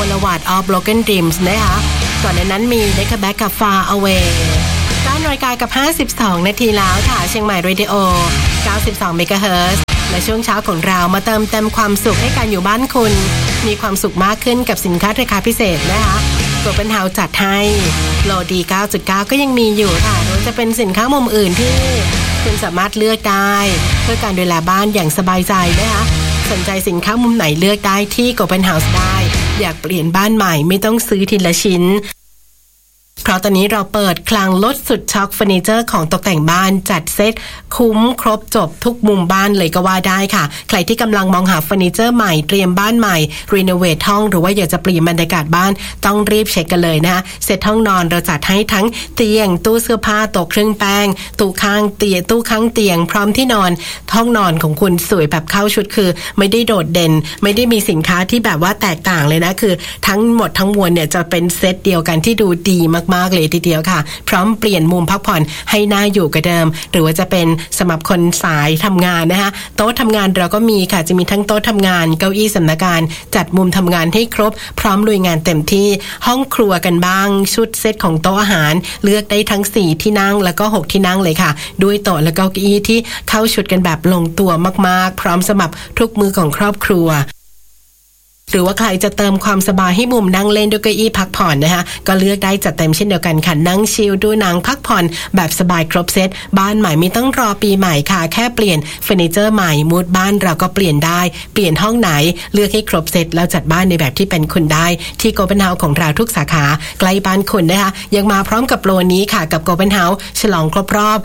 Boulevard of Broken Dreams นะคะก่อนในนั้นมี Nickelback กับ Far Away 9 นาฬิกากับ52 นาทีแล้วค่ะเชียงใหม่ Radio 92 เมกะเฮิรตซ์และช่วงเช้าของเรามาเติมเต็มความสุขให้การอยู่บ้านคุณมีความสุขมากขึ้นกับสินค้าราคาพิเศษนะคะตัวเป็นเฮาจัดให้โลดี 9.9 ก็ยังมีอยู่ค่ะโดยจะเป็นสินค้ามุมอื่นที่คุณสามารถเลือกได้เพื่อการดูแลบ้านอย่างสบายใจนะคะสนใจสินค้ามุมไหนเลือกได้ที่ Golden House ได้อยากเปลี่ยนบ้านใหม่ไม่ต้องซื้อทีละชิ้นเพราะตอนนี้เราเปิดคลังลดสุดช็อคเฟอร์นิเจอร์ของตกแต่งบ้านจัดเซ็ตคุ้มครบจบทุกมุมบ้านเลยก็ว่าได้ค่ะใครที่กำลังมองหาเฟอร์นิเจอร์ใหม่เตรียมบ้านใหม่รีโนเวทห้องหรือว่าอยากจะเปลี่ยนบรรยากาศบ้านต้องรีบเช็คกันเลยนะเซ็ตห้องนอนเราจัดให้ทั้งเตียงตู้เสื้อผ้าโต๊ะเครื่องแป้งตู้ข้างเตียงพร้อมที่นอนห้องนอนของคุณสวยแบบเข้าชุดคือไม่ได้โดดเด่นไม่ได้มีสินค้าที่แบบว่าแตกต่างเลยนะคือทั้งหมดทั้งมวลเนี่ยจะเป็นเซตเดียวกันที่ดูดีมากๆเลยทีเดียวค่ะพร้อมเปลี่ยนมุมพักผ่อนให้น่าอยู่กว่าเดิมหรือว่าจะเป็นสำหรับคนสายทำงานนะคะโต๊ะทำงานเราก็มีค่ะจะมีทั้งโต๊ะทำงานเก้าอี้สำนักงานจัดมุมทำงานให้ครบพร้อมลุยงานเต็มที่ห้องครัวกันบ้างชุดเซตของโต๊ะอาหารเลือกได้ทั้ง4ที่นั่งแล้วก็6ที่นั่งเลยค่ะด้วยโต๊ะและเก้าอี้ที่เข้าชุดกันแบบลงตัวมากๆพร้อมสำหรับทุกมือของครอบครัวหรือว่าใครจะเติมความสบายให้มุมนั่งเล่นด้วยเก้าอี้พักผ่อนนะคะก็เลือกได้จัดเต็มเช่นเดียวกันค่ะนั่งชิลดูหนังพักผ่อนแบบสบายครบเซตบ้านใหม่ไม่ต้องรอปีใหม่ค่ะแค่เปลี่ยนเฟอร์นิเจอร์ใหม่มูดบ้านเราก็เปลี่ยนได้เปลี่ยนห้องไหนเลือกให้ครบเซตแล้วจัดบ้านในแบบที่เป็นคุณได้ที่ Golden House ของเราทุกสาขาใกล้บ้านคุณนะคะยังมาพร้อมกับโปรนี้ค่ะกับ Golden House ฉลองครบรอบ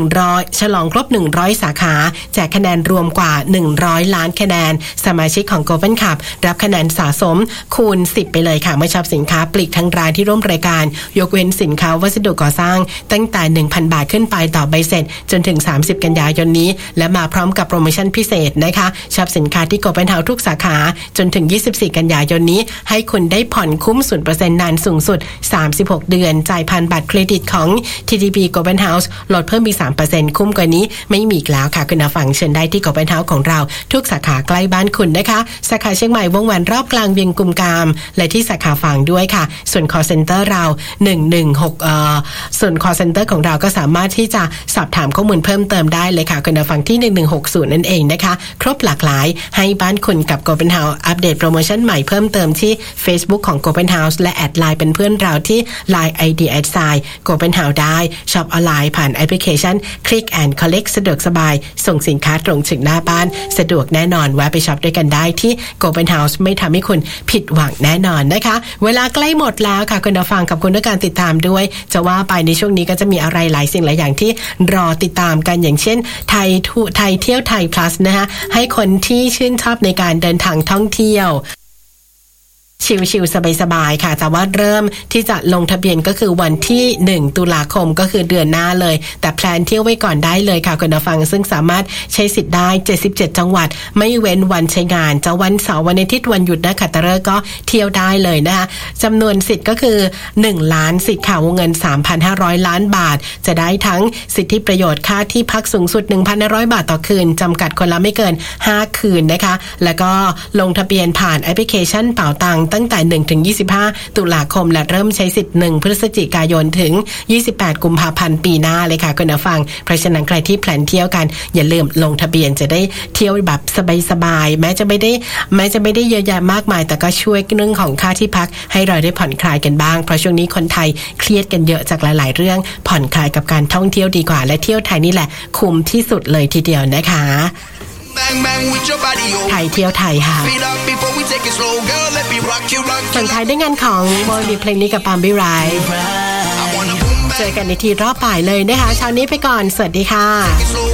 100 สาขาแจกคะแนนรวมกว่า100 ล้านคะแนนสมาชิกของ Golden Club รับคะแนนสะสมคูณ10ไปเลยค่ะเมื่อช็อปสินค้าปลีกทั้งร้านที่ร่วมรายการยกเว้นสินค้าวัสดุก่อสร้างตั้งแต่ 1,000 บาทขึ้นไปต่อใบเสร็จจนถึง30 กันยายนนี้และมาพร้อมกับโปรโมชั่นพิเศษนะคะช็อปสินค้าที่ Golden House ทุกสาขาจนถึง24 กันยายนนี้ให้คุณได้ผ่อนคุ้ม 0% นานสูงสุด36 เดือนจ่ายผ่านบัตรเครดิตของ TTB Golden House ลดเพิ่มอีก 3% คุ้มกว่านี้ไม่มีอีกแล้วค่ะคุณผู้ฟังเชิญได้ที่ Golden House ของเราทุกสาขาใกล้บ้านคุณนะคะสาขาเชียงใหม่วงแหวนรอบกลางเวียงกุมกามและที่สาขาฝางด้วยค่ะส่วน call center เรา116ส่วน call center ของเราก็สามารถที่จะสอบถามข้อมูลเพิ่มเติมได้เลยค่ะคุณผู้ฟังที่1160นั่นเองนะคะครบหลากหลายให้บ้านคุณกับ Golden House อัปเดตโปรโมชั่นใหม่เพิ่มเติมที่ Facebook ของ Golden House และแอดไลน์เป็นเพื่อนเราที่ Line ID @Golden House ได้ช็อปออนไลน์ผ่านแอปพลิเคชัน Click and Collect สะดวกสบายส่งสินค้าตรงถึงหน้าบ้านสะดวกแน่นอนแวะไปช็อปด้วยกันได้ที่ Golden House ไม่ทำให้คุณผิดหวังแน่นอนนะคะเวลาใกล้หมดแล้วค่ะคุณผู้ฟังขอบคุณด้วยการติดตามด้วยจะว่าไปในช่วงนี้ก็จะมีอะไรหลายสิ่งหลายอย่างที่รอติดตามกันอย่างเช่นไทยเที่ยวไทย plus นะคะให้คนที่ชื่นชอบในการเดินทางท่องเที่ยวชิวๆสบายๆค่ะแต่ว่าเริ่มที่จะลงทะเบียนก็คือวันที่1 ตุลาคมก็คือเดือนหน้าเลยแต่แพลนเที่ยวไว้ก่อนได้เลยค่ะคุณผู้ฟังซึ่งสามารถใช้สิทธิ์ได้77จังหวัดไม่เว้นวันใช้งานจะวันเสาร์วันอาทิตย์วันหยุดนักขัตฤกษ์ก็เที่ยวได้เลยนะคะจำนวนสิทธิ์ก็คือ1 ล้านสิทธิ์ค่ะวงเงิน 3,500 ล้านบาทจะได้ทั้งสิทธิประโยชน์ค่าที่พักสูงสุด 1,500 บาทต่อคืนจำกัดคนละไม่เกิน5คืนนะคะแล้วก็ลงทะเบียนผ่านแอปพลิเคชันเป๋าตังตั้งแต่1 ถึง 25 ตุลาคมและเริ่มใช้สิทธิ์1 พฤศจิกายนถึง28 กุมภาพันธ์ปีหน้าเลยค่ะคุณผู้ฟังเพราะฉะนั้นใครที่แพลนเที่ยวกันอย่าลืมลงทะเบียนจะได้เที่ยวแบบสบายๆแม้จะไม่ได้เยอะแยะมากมายแต่ก็ช่วยเรื่องของค่าที่พักให้เราได้ผ่อนคลายกันบ้างเพราะช่วงนี้คนไทยเครียดกันเยอะจากหลายๆเรื่องผ่อนคลายกับการท่องเที่ยวดีกว่าและเที่ยวไทยนี่แหละคุ้มที่สุดเลยทีเดียวนะคะไทยเที่ยวไทยค่ะส่งท้ายด้วยงานของโมลีเพลงนี้กับปามบิไรเจอกันในทีรอบบ่ายเลยนะคะเช้านี้ไปก่อนสวัสดีค่ะ